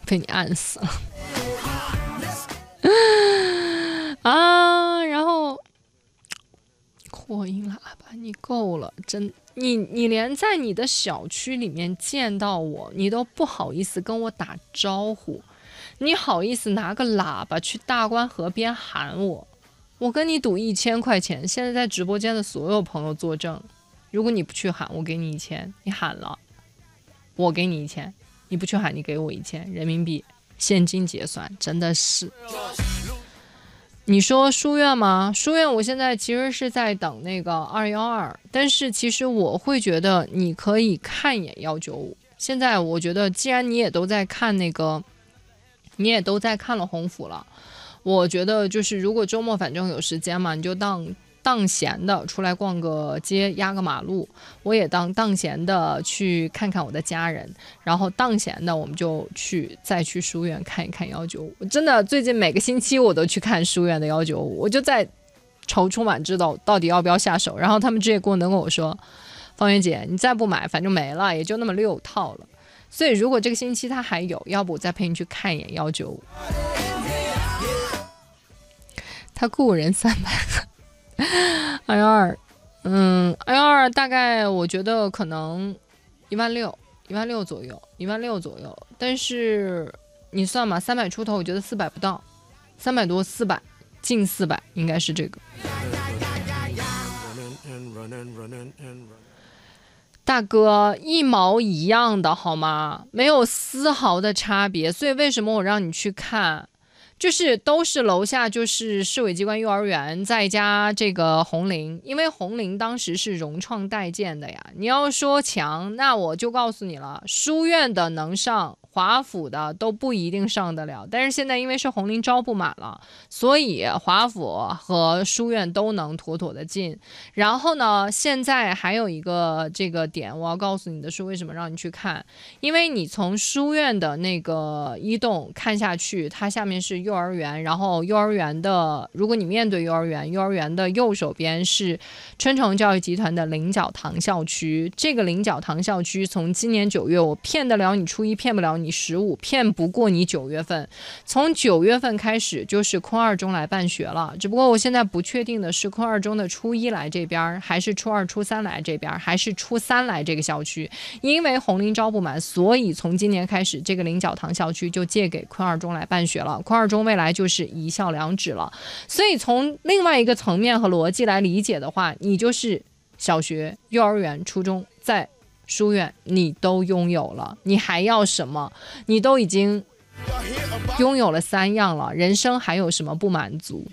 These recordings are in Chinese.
被你按死了啊！然后扩音喇叭，你够了，真你连在你的小区里面见到我，你都不好意思跟我打招呼，你好意思拿个喇叭去大观河边喊我？我跟你赌1000块钱，现在在直播间的所有朋友作证，如果你不去喊，我给你1000，你喊了，我给你1000，你不去喊，你给我1000人民币，现金结算，真的是。你说书院吗？书院我现在其实是在等那个212，但是其实我会觉得你可以看一眼195。现在我觉得既然你也都在看那个，你也都在看了红府了，我觉得就是如果周末反正有时间嘛，你就当闲的出来逛个街，压个马路，我也当闲的去看看我的家人，然后当闲的我们就再去书院看一看195。真的最近每个星期我都去看书院的195，我就在踌躇满志到底要不要下手。然后他们这些跟我说，方圆姐你再不买反正没了，也就那么6套了。所以如果这个星期他还有，要不我再陪你去看一眼195。他雇人300个。212大概我觉得可能16000左右，但是你算嘛，300出头，我觉得400不到，300多400，近400应该是这个。大哥，一毛一样的好吗？没有丝毫的差别，所以为什么我让你去看？就是都是楼下就是市委机关幼儿园，再加这个红菱，因为红菱当时是融创代建的呀。你要说强，那我就告诉你了，书院的能上，华府的都不一定上得了。但是现在因为是红菱招不满了，所以华府和书院都能妥妥的进。然后呢，现在还有一个这个点，我要告诉你的是为什么让你去看，因为你从书院的那个一栋看下去，它下面是幼儿园，然后幼儿园的，如果你面对幼儿园，幼儿园的右手边是春城教育集团的菱角塘校区。这个菱角塘校区从今年9月，我骗得了你初一，骗不了你15，骗不过你9月份。从9月份开始就是昆二中来办学了，只不过我现在不确定的是昆二中的初一来这边，还是初2、初3来这边，还是初3来这个校区。因为红菱招不满，所以从今年开始，这个菱角塘校区就借给昆二中来办学了。昆二中未来就是一校两址了。所以从另外一个层面和逻辑来理解的话，你就是小学、幼儿园、初中在书院你都拥有了，你还要什么？你都已经拥有了3样了，人生还有什么不满足？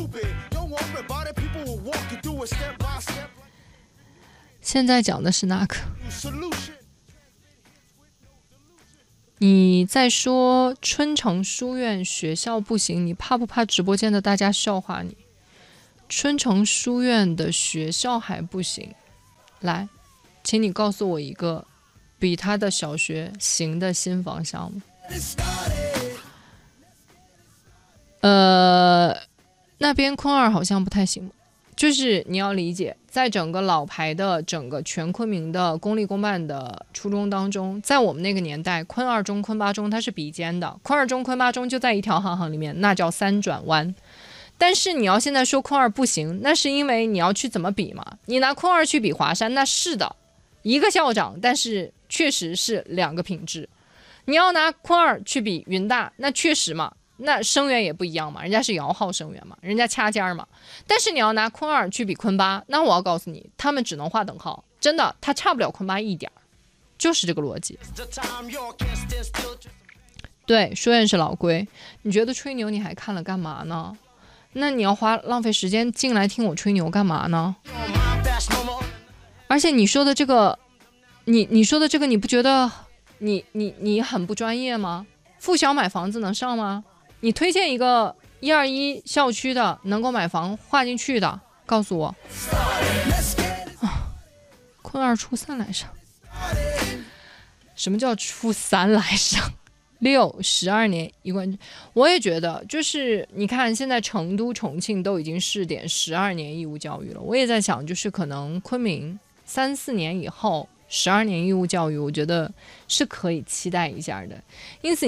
现在讲的是那个，你在说春城书院学校不行，你怕不怕直播间的大家笑话你？春城书院的学校还不行，来，请你告诉我一个比他的小学行的新方向。那边昆二好像不太行，就是你要理解，在整个老牌的整个全昆明的公立公办的初中当中，在我们那个年代，昆二中、昆八中它是比肩的，昆二中、昆八中就在一条行行里面，那叫3转弯。但是你要现在说昆二不行，那是因为你要去怎么比嘛？你拿昆二去比华山，那是的，一个校长，但是确实是2个品质。你要拿昆二去比云大，那确实嘛，那生源也不一样嘛，人家是摇号生源嘛，人家掐尖嘛。但是你要拿昆二去比昆八，那我要告诉你，他们只能划等号，真的，他差不了昆八一点，就是这个逻辑。对，书院是老规，你觉得吹牛你还看了干嘛呢？那你要浪费时间进来听我吹牛干嘛呢？而且你说的这个，你说的这个，你不觉得你很不专业吗？附小买房子能上吗？你推荐一个121校区的能够买房划进去的，告诉我。昆二初3来上，什么叫初3来上？6、12年一贯，我也觉得，就是你看，现在成都、重庆都已经试点12年义务教育了。我也在想，就是可能昆明3、4年以后12年义务教育，我觉得是可以期待一下的。因此。